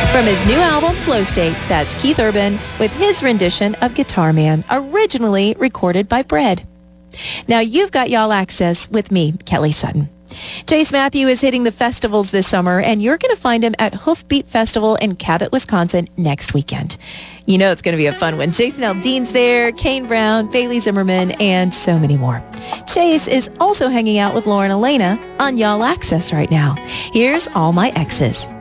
From his new album, Flow State, that's Keith Urban with his rendition of Guitar Man, originally recorded by Bread. Now you've got Y'all Access with me, Kelly Sutton. Chase Matthew is hitting the festivals this summer, and you're going to find him at Hoofbeat Festival in Cabot, Wisconsin next weekend. You know it's going to be a fun one. Jason Aldean's there, Kane Brown, Bailey Zimmerman, and so many more. Chase is also hanging out with Lauren Elena on Y'all Access right now. Here's All My Exes.